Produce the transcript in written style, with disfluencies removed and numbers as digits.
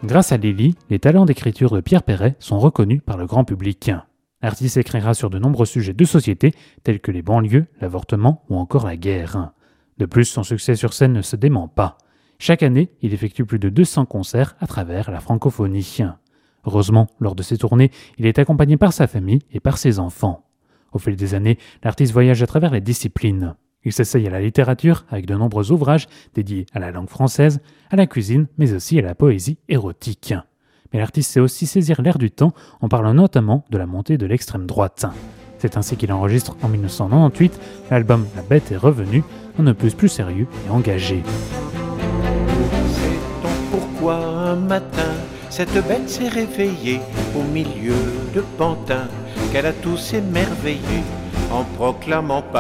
Grâce à Lily, les talents d'écriture de Pierre Perret sont reconnus par le grand public. L'artiste écrira sur de nombreux sujets de société tels que les banlieues, l'avortement ou encore la guerre. De plus, son succès sur scène ne se dément pas. Chaque année, il effectue plus de 200 concerts à travers la francophonie. Heureusement, lors de ses tournées, il est accompagné par sa famille et par ses enfants. Au fil des années, l'artiste voyage à travers les disciplines. Il s'essaye à la littérature avec de nombreux ouvrages dédiés à la langue française, à la cuisine, mais aussi à la poésie érotique. Mais l'artiste sait aussi saisir l'air du temps en parlant notamment de la montée de l'extrême droite. C'est ainsi qu'il enregistre en 1998 l'album La Bête est revenue, un opus plus sérieux et engagé. Sait-on pourquoi un matin cette bête s'est réveillée au milieu de pantins, qu'elle a tous émerveillés en proclamant par